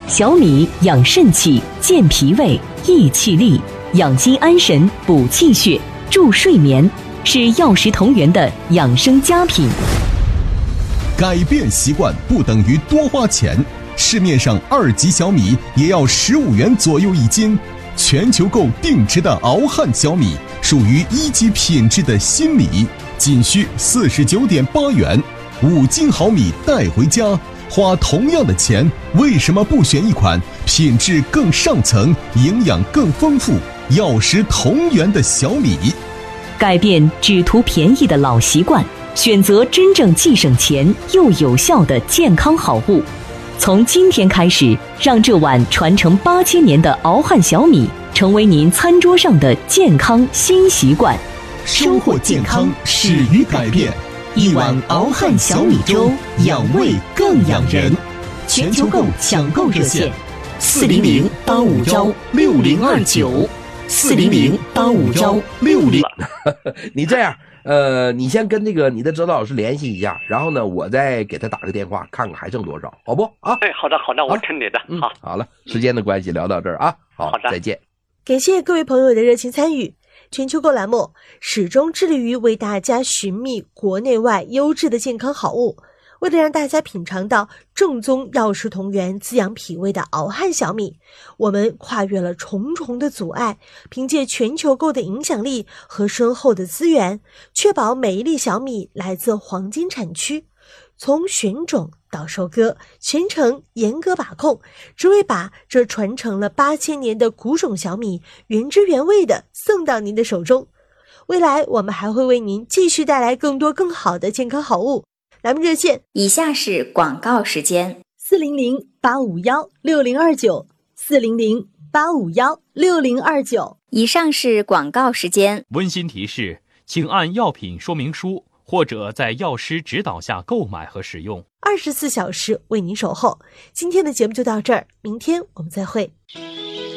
小米养肾气、健脾胃、益气力，养心安神、补气血、助睡眠，是药食同源的养生佳品。 改变习惯不等于多花钱，市面上2级小米也要15元左右一斤。全球购定制的敖汉小米属于1级品质的新米，仅需49.8元，5斤好米带回家。花同样的钱，为什么不选一款品质更上层、营养更丰富、药食同源的小米？ 改变只图便宜的老习惯，选择真正既省钱又有效的健康好物。从今天开始，让这碗传承8000年的敖汉小米成为您餐桌上的健康新习惯。 收获健康始于改变，一碗敖汉小米粥，养胃更养人。全球购抢购热线：40085招6029。40085招60。 你这样，你先跟你的指导老师联系一下，然后呢，我再给他打个电话，看看还剩多少，好不啊？ 哎，好的，我听你的。好， 好了，时间的关系聊到这儿啊，好的，再见。 感谢各位朋友的热情参与。全球购栏目始终致力于为大家寻觅国内外优质的健康好物。为了让大家品尝到正宗药食同源、滋养脾胃的敖汉小米，我们跨越了重重的阻碍，凭借全球购的影响力和深厚的资源，确保每一粒小米来自黄金产区。从选种到收割，全程严格把控，只为把这传承了8000年的古种小米原汁原味的送到您的手中。未来我们还会为您继续带来更多更好的健康好物。栏目热线： 以下是广告时间 ，400-851-6029，400-851-6029。 以上是广告时间。 温馨提示，请按药品说明书或者在药师指导下购买和使用。 24小时为您守候。今天的节目就到这儿，明天我们再会。